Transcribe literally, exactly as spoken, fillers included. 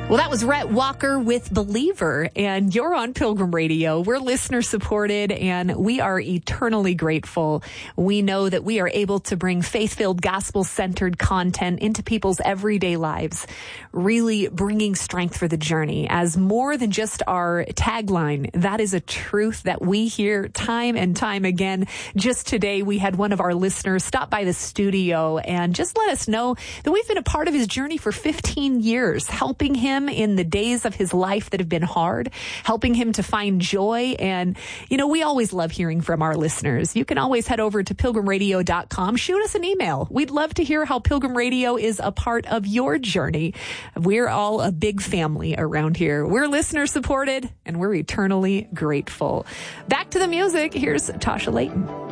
Well, that was Rhett Walker with Believer, and you're on Pilgrim Radio. We're listener supported, and we are eternally grateful. We know that we are able to bring faith-filled, gospel-centered content into people's everyday lives, really bringing strength for the journey as more than just our tagline. That is a truth that we hear time and time again. Just today, we had one of our listeners stop by the studio and just let us know that we've been a part of his journey for fifteen years, helping him in the days of his life that have been hard, helping him to find joy. And, you know, we always love hearing from our listeners. You can always head over to pilgrim radio dot com, shoot us an email. We'd love to hear how Pilgrim Radio is a part of your journey. We're all a big family around here. We're listener supported, and we're eternally grateful. Back to the music. Here's Tasha Layton.